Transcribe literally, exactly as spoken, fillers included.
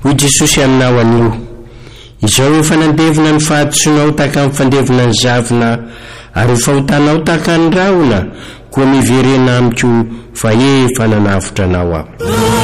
hoy Jesosy aminao anio: izao efa nandevina ny fahadisoanao tahaka ny fandevina ny zavina, ary ho fahotanao tahaka ny rahona, koa miverena amiko fa efa nanavotra anao aho.